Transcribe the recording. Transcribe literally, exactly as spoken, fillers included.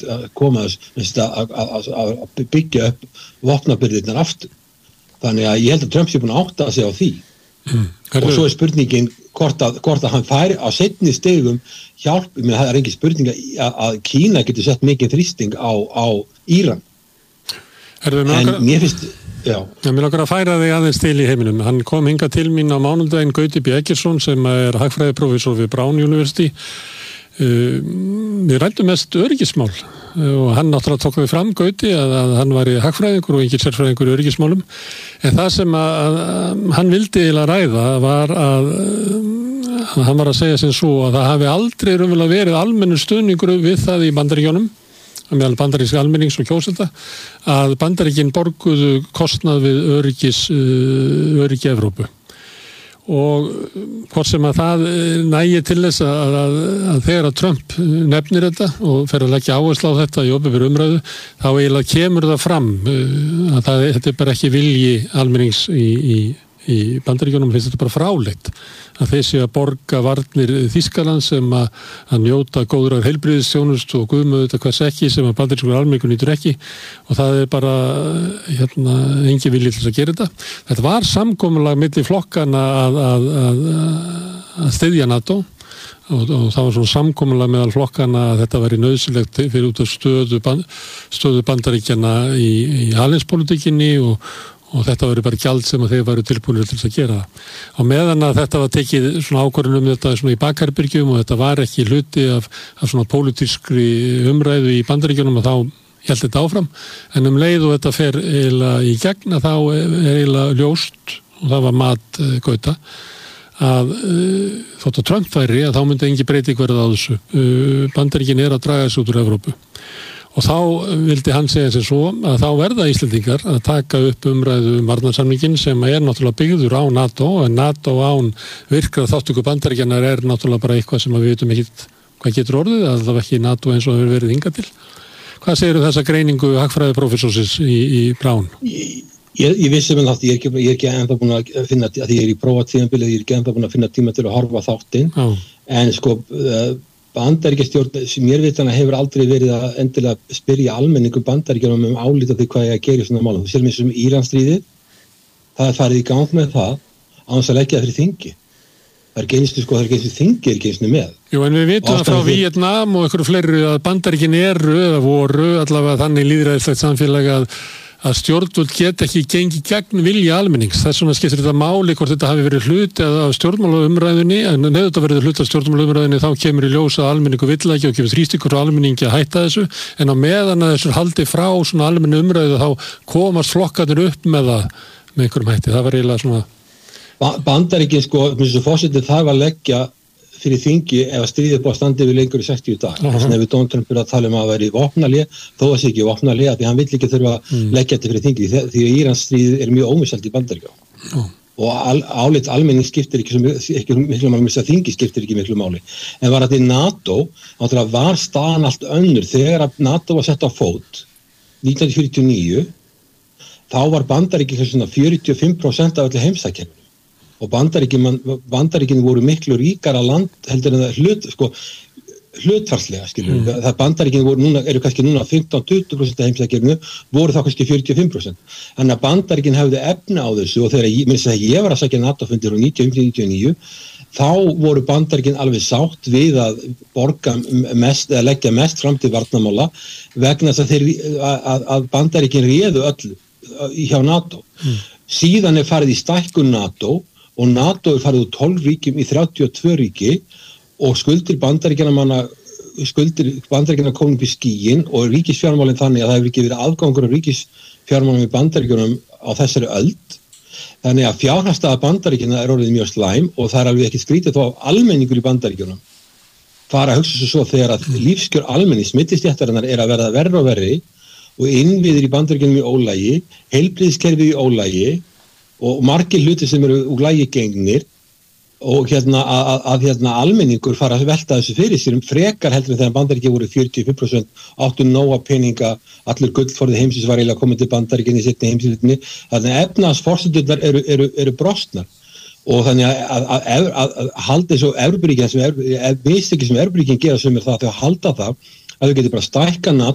að koma þess að byggja upp vopnabyrðirnar aftur. Þannig að ég held að Trump sé búin að átta sig á því. Mm. Og svo er spurningin hvort að, hvort að hann færi á seinni stigum hjálp, ég meina það er engin spurning að, að Kína getur sett mikið þrýsting á, á Íran. En okkar, mér finnst, já. Ég vil okkar að færa þig aðeins til í heiminum. Hann kom hingað til mín á mánudaginn Gauti B. Eggertsson sem er hagfræðiprófessor við Brown University. Uh, við ræddum mest öryggismál og hann náttúrulega tók við fram Gauti að, að hann var í hagfræðingur og engin sérfræðingur í öryggismálum en það sem að, að hann vildi eiginlega ræða var að, að hann var að segja sem svo að það hafi aldrei raunverulega verið almennur stuðningur við það í Bandaríkjunum meðal bandaríska almennings og kjósenda að Bandaríkin borguðu kostnað við öryggis uh, öryggi Evrópu og hvort sem að það nægi til þess að, að, að þegar að Trump nefnir þetta og fer að leggja áherslu á þetta í opinberri umræðu þá eiginlega kemur það fram að það, þetta er bara ekki vilji almennings í, í, í Bandaríkjunum, finnst þetta bara fráleitt að þessi að borga varnir Þýskaland sem að, að njóta góðrar heilbrigðisþjónustu og guðmöðu þetta hvers ekki sem að bandarískur almenningur nýtur ekki og það er bara hérna, engin vilji til að gera þetta. Þetta var samkomulag milli flokkana að, að, að, að styðja NATO og, og það var svona samkomulag meðal flokkana að þetta væri nauðsynlegt fyrir út af stöðu, stöðu bandaríkjana í, í alheimspolítikinni og og þetta verið bara gjald sem að þeir væru tilbúinir til þess að gera það. Á meðan að þetta var tekið svona ákvörðun um þetta svona í bakherbyrgjum og þetta var ekki hluti af, af svona pólitískri umræðu í Bandaríkjunum og þá hélt þetta áfram. En um leið og þetta fer eiginlega í gegn að þá er eiginlega ljóst og það var mat uh, Gauta að uh, þótt að Trump væri að þá myndi engi breyting verða á þessu. Uh, Bandaríkin er að draga þessu út úr Evrópu. Og þá vildi hann segja sem svo að þá verða Íslendingar að taka upp umræðu um varnarsamningin sem er náttúrulega byggður á NATO en NATO án virkra þáttöku Bandaríkjanna er náttúrulega bara eitthvað sem við veitum ekki hvað getur orðið, að það var ekki NATO eins og hefur verið hingað til. Hvað segir þessa greiningu hagfræðiprófessorsins í, í Brown? Ég, ég, ég vissi með það, ég er ekki, ég er ekki ennþá búin að finna, að ég er í prófatíðanbilið, ég er ekki ennþá búin að finna tíma til að horfa þáttinn, en sko uh, Bandaríkjastjórn sem mér vitana hefur aldrei verið að endilega spyrja almenningu Bandaríkjunum um álita því hvað ég að gera í svona málum. Þú sér mér sem Íransstríðið, það er farið í gang með það án þess að leggja það fyrir þingi. Það er geinstu sko, það er geinstu þingi er geinstu með. Jú, en við vitum að frá Víetnam og ykkur fleiri að Bandaríkin eru eða voru allavega þannig lýðræðislegt samfélag að að stjórnvöld get ekki gengi gegn vilja almennings. Þess vegna skiptir þetta máli hvort þetta hafi verið hluti af stjórnmálaumræðunni, en ef þetta verður hluti af stjórnmálaumræðunni þá kemur í ljós að almenningu vill ekki og kemur þrýstingur á almenningi að hætta þessu, en á meðan að þessu haldi frá svona almennu umræðu þá komast flokkarnir upp með það með einhverjum hætti. Það var eiginlega svona ba Bandaríkin sko, eins og forsetinn þarf að leggja fyrir þingi ef að stríðið búið að standa yfir lengur í sextíu dag. Þess vegna við Donald Trump er að tala um að vera í vopnahlé, þó að sé ekki vopnahlé, því hann vill ekki þurfa að mm. leggja þetta fyrir þingi, því, því að Írans stríðið er mjög ómissalt í Bandaríkjunum. Mm. Og al, álit almenning skiptir ekki, ekki miklu máli, þess að þingi skiptir ekki miklu máli. En var þetta í NATO, náttúrulega var staðan allt önnur þegar að NATO var sett á fót nítján hundruð fjörutíu og níu, þá var Bandaríkjun svona fjörutíu og fimm prósent af öllu heimsækjunum. Og Bandaríkin, Bandaríkin voru miklu ríkara land heldur en það hlut, sko, hlutfarslega, skilur við. Mm. Það Bandaríkin voru núna, eru kannski núna fimmtán til tuttugu prósent af heimsækjunum, voru þá kannski fjörutíu og fimm prósent. Þannig að Bandaríkin hefði efni á þessu og þegar ég, minnst að ég var að sækja NATO-fundir á nítján hundruð níutíu og níu, þá voru Bandaríkin alveg sátt við að borga mest, eða leggja mest fram til varnarmála vegna þess að, þeir, að, að Bandaríkin réðu öll hjá NATO. Mm. Síðan er farið í stækkun NATO og NATO er farið úr tólf ríkjum í þrjátíu og tvö ríki og skuldir Bandaríkjanna manna, skuldir Bandaríkjanna komin upp í skýin og ríkisfjármálin þannig að það hefur ekki verið aðgangur á ríkisfjármálum í Bandaríkjunum á þessari öld. Þannig að fjárhagsstaða Bandaríkjanna er orðið mjög slæm og það er alveg ekki skrítið þó að almenningur í Bandaríkjunum fara að hugsa svo svo þegar að lífskjör almenning smittistéttarinnar er að verða verri og verri og innviðir í Bandaríkjunum í ólægi, heilbrigðiskerfið í ólægi og margir hluti sem eru úr lægi gengnir og hérna að, að, að hérna almenningur fara að velta þessu fyrir sér frekar heldur en þegar Bandaríkin voru fjörutíu og fimm prósent áttu nóga peninga, allir gullforði heimsins var eiginlega komið til Bandaríkin í seinni heimsstyrjöldinni, þannig að efnahagsforsendurnar eru, eru, eru brostnar og þannig að, að, að, að, að halda þessu Evrópuríkin sem Evrópuríkin gera sem er það að þau halda það að þau getur bara stækka NATO